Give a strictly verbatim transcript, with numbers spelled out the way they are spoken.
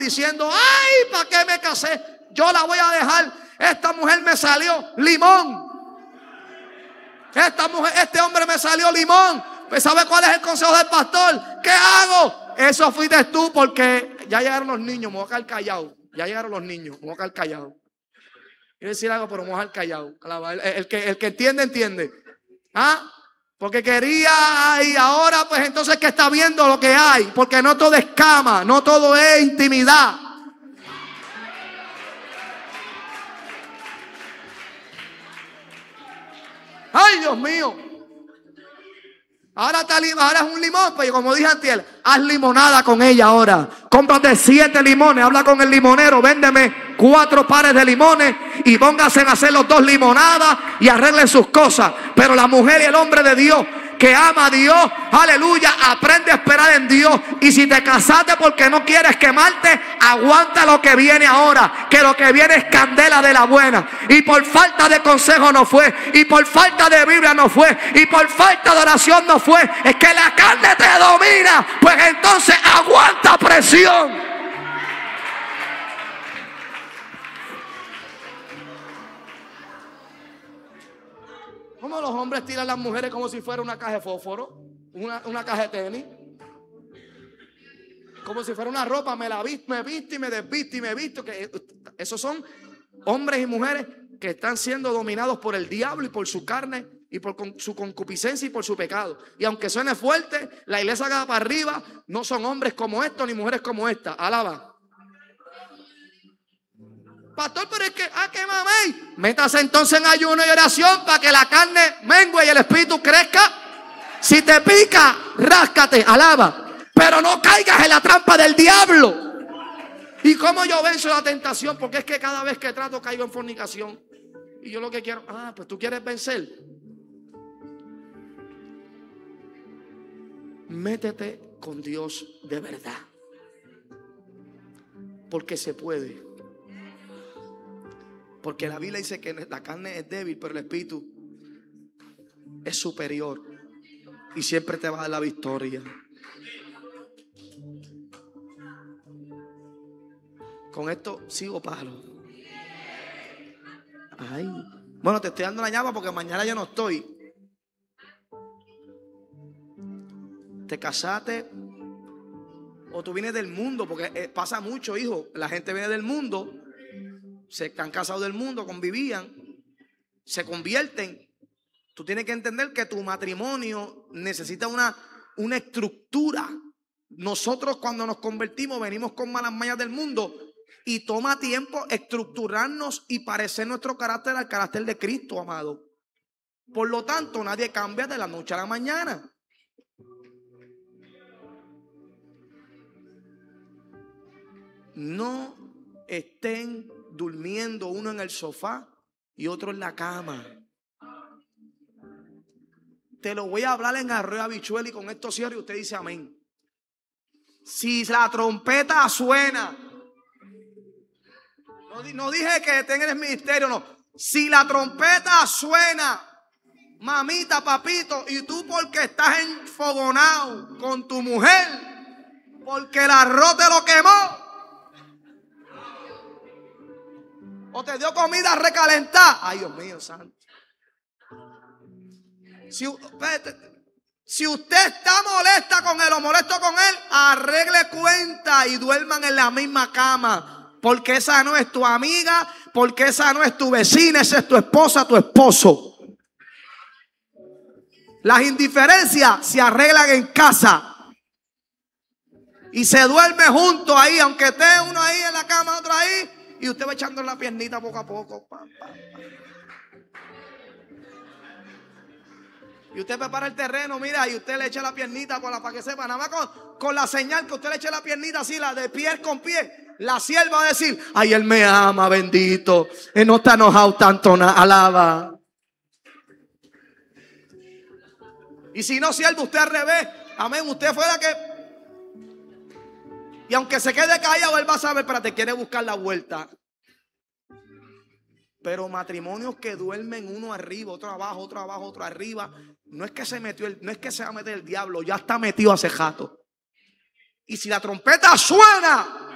diciendo, ay, ¿para qué me casé? Yo la voy a dejar. Esta mujer me salió limón. Esta mujer, este hombre me salió limón. Pues ¿sabe cuál es el consejo del pastor? ¿Qué hago? Eso fuiste tú, porque ya llegaron los niños, me voy a quedar callado. Ya llegaron los niños, me voy a quedar callado. Quiero decir algo, pero me voy a quedar callado. El, el, que, el que entiende, entiende. ¿Ah? Porque quería y ahora pues entonces que está viendo lo que hay. Porque no todo es cama, no todo es intimidad. Ay, Dios mío. Ahora, está, ahora es un limón, pues como dije antes, haz limonada con ella ahora. Cómprate siete limones, habla con el limonero, véndeme cuatro pares de limones y póngase a hacer los dos limonadas y arreglen sus cosas. Pero la mujer y el hombre de Dios que ama a Dios, aleluya, aprende a esperar en Dios. Y si te casaste porque no quieres quemarte, aguanta lo que viene ahora, que lo que viene es candela de la buena. Y por falta de consejo no fue, y por falta de Biblia no fue, y por falta de oración no fue, es que la carne te domina. Pues entonces aguanta presión. ¿Cómo los hombres tiran a las mujeres como si fuera una caja de fósforo? Una, una caja de tenis. Como si fuera una ropa. Me la visto, me visto y me desvisto y me visto. Que esos son hombres y mujeres que están siendo dominados por el diablo y por su carne y por su concupiscencia y por su pecado. Y aunque suene fuerte, la iglesia que va para arriba no son hombres como estos ni mujeres como esta. Alaba. Pastor, pero es que, ah, que mamey. Métase entonces en ayuno y oración para que la carne mengue y el espíritu crezca. Si te pica, ráscate, alaba. Pero no caigas en la trampa del diablo. ¿Y cómo yo venzo la tentación? Porque es que cada vez que trato caigo en fornicación. Y yo lo que quiero, ah, pues tú quieres vencer. Métete con Dios de verdad. Porque se puede. Porque la Biblia dice que la carne es débil, pero el espíritu es superior. Y siempre te va a dar la victoria. Con esto sigo palo. Ay. Bueno, te estoy dando la llama porque mañana yo no estoy. Te casaste o tú vienes del mundo, porque pasa mucho, hijo. La gente viene del mundo. Se han casado del mundo, convivían, se convierten. Tú tienes que entender que tu matrimonio necesita una, una estructura. Nosotros cuando nos convertimos venimos con malas mañas del mundo y toma tiempo estructurarnos y parecer nuestro carácter al carácter de Cristo, amado. Por lo tanto, nadie cambia de la noche a la mañana. No estén durmiendo uno en el sofá y otro en la cama. Te lo voy a hablar en arroyo habichuel y con esto cierro y usted dice amén. Si la trompeta suena, no, no dije que tengas el ministerio, no. Si la trompeta suena, mamita, papito, y tú porque estás enfogonado con tu mujer, porque el arroz te lo quemó, o te dio comida recalentada. Ay, Dios mío, santo. Si, si usted está molesta con él o molesto con él, arregle cuenta y duerman en la misma cama. Porque esa no es tu amiga, porque esa no es tu vecina, esa es tu esposa, tu esposo. Las indiferencias se arreglan en casa. Y se duerme juntos ahí, aunque esté uno ahí en la cama, otro ahí. Y usted va echando la piernita poco a poco. Pa, pa, pa. Y usted prepara el terreno, mira, y usted le echa la piernita para, para que sepa. Nada más con, con la señal que usted le eche la piernita así, la de pie con pie. La sierva va a decir, ay, él me ama, bendito. Él no está enojado tanto, alaba. Y si no, sierva, usted al revés. Amén, usted fue la que... Y aunque se quede callado, él va a saber, pero te quiere buscar la vuelta. Pero matrimonios que duermen uno arriba, otro abajo, otro abajo, otro arriba. No es que se metió el, no es que se va a meter el diablo, ya está metido hace jato. Y si la trompeta suena,